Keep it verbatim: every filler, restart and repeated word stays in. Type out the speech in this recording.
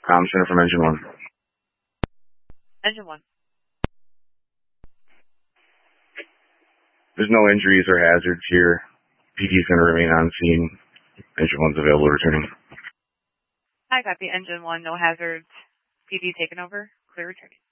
Com Center from Engine one. Engine one. There's no injuries or hazards here. P D is going to remain on scene. Engine one's available returning. I copy. Engine one, no hazards. P D taken over. Clear returning.